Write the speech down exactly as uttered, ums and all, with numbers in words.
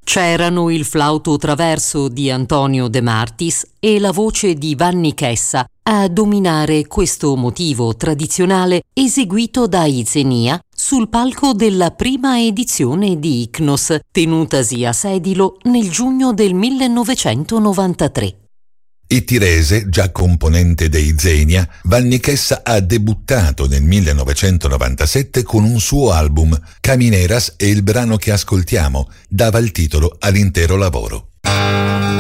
C'erano il flauto traverso di Antonio De Martis e la voce di Vanni Chessa a dominare questo motivo tradizionale eseguito da Izenia sul palco della prima edizione di Ichnos, tenutasi a Sedilo nel giugno del millenovecentonovantatré. E Tirese, già componente dei Xenia, Vanni Chessa ha debuttato nel millenovecentonovantasette con un suo album, Camineras, e il brano che ascoltiamo dava il titolo all'intero lavoro.